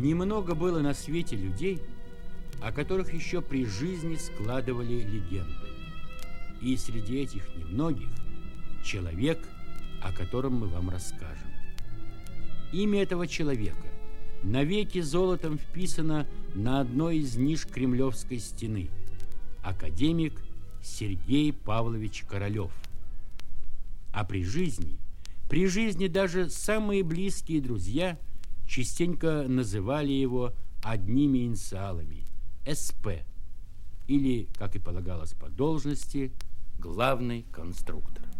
Немного было на свете людей, о которых еще при жизни складывали легенды. И среди этих немногих человек, о котором мы вам расскажем. Имя этого человека навеки золотом вписано на одной из ниш Кремлевской стены. Академик Сергей Павлович Королев. А при жизни даже самые близкие друзья частенько называли его одними инициалами – СП, или, как и полагалось по должности, главный конструктор.